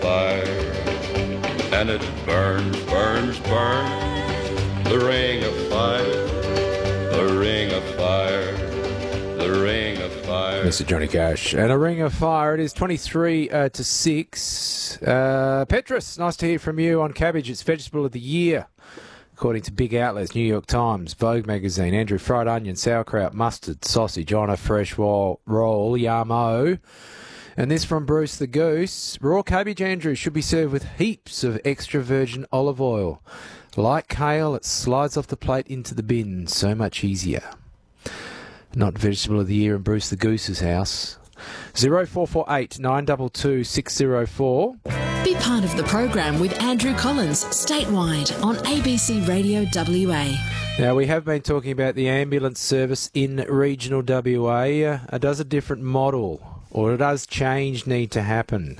fire, and it burns, burns, burns. The ring of fire, the ring of fire, the ring of fire. Mr. Johnny Cash. And a ring of fire. It is 23 to 6. Petrus, nice to hear from you on cabbage. It's vegetable of the year, according to big outlets, New York Times, Vogue magazine, Andrew, fried onion, sauerkraut, mustard, sausage on a fresh roll, yamo. And this from Bruce the Goose. Raw cabbage, Andrew, should be served with heaps of extra virgin olive oil. Like kale, it slides off the plate into the bin. So much easier. Not vegetable of the year in Bruce the Goose's house. 0448 922 604. Be part of the program with Andrew Collins, statewide on ABC Radio WA. Now, we have been talking about the ambulance service in regional WA. Does a different model or does change need to happen?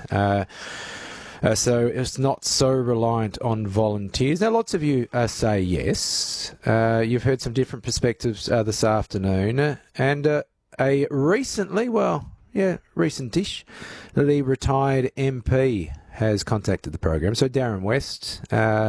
So it's not so reliant on volunteers. Now, lots of you say yes. You've heard some different perspectives this afternoon. And a recently, recent-ish, the retired MP has contacted the program. So Darren West,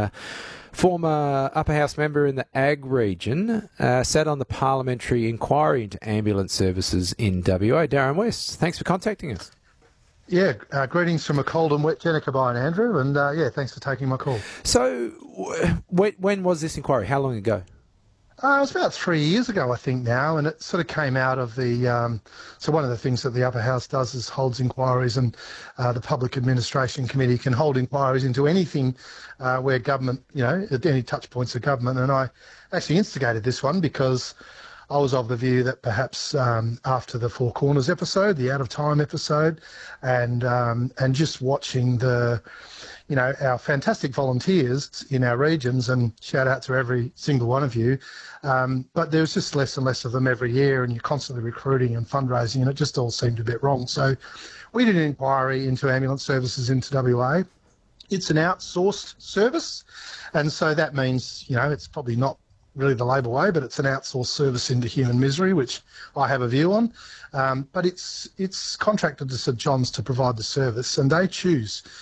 former Upper House member in the Ag region, sat on the parliamentary inquiry into ambulance services in WA. Darren West, thanks for contacting us. Yeah, greetings from a cold and wet Jennacabine, Andrew, and thanks for taking my call. So when was this inquiry? How long ago? It was about 3 years ago, I think now, and it sort of came out of the... so one of the things that the Upper House does is holds inquiries, and the Public Administration Committee can hold inquiries into anything where government, at any touch points of government. And I actually instigated this one because I was of the view that perhaps after the Four Corners episode, the Out of Time episode, and just watching our fantastic volunteers in our regions, and shout out to every single one of you, but there's just less and less of them every year, and you're constantly recruiting and fundraising, and it just all seemed a bit wrong. So we did an inquiry into ambulance services into WA. It's an outsourced service, and so that means, it's probably not really the Labor way, but it's an outsourced service into human misery, which I have a view on. But it's contracted to St John's to provide the service, and they choose